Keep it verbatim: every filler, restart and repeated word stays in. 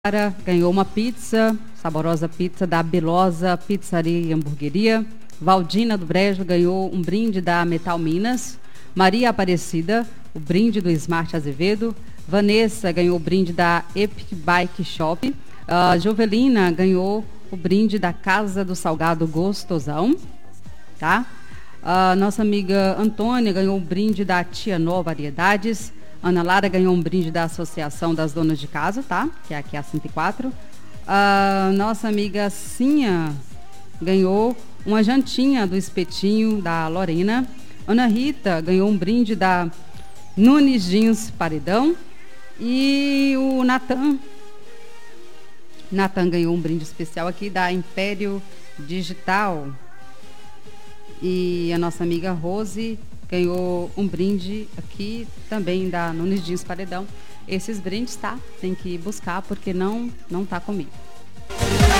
Sara ganhou uma pizza, saborosa pizza da Belosa Pizzaria e Hamburgueria. Valdina do Brejo ganhou um brinde da Metal Minas. Maria Aparecida, o brinde do Smart Azevedo. Vanessa ganhou o brinde da Epic Bike Shop. Uh, Jovelina ganhou o brinde da Casa do Salgado Gostosão. Tá? Uh, nossa amiga Antônia ganhou o brinde da Tia Nó Variedades. Ana Lara ganhou um brinde da Associação das Donas de Casa, tá? Que é aqui a cento e quatro. Uh, nossa amiga Cinha ganhou uma jantinha do Espetinho da Lorena. Ana Rita ganhou um brinde da Nunes Jeans Paredão. E o Natan, Natan ganhou um brinde especial aqui da Império Digital. E a nossa amiga Rose ganhou um brinde aqui também da Nunes Jeans Paredão. Esses brindes, tá? Tem que buscar porque não, não tá comigo.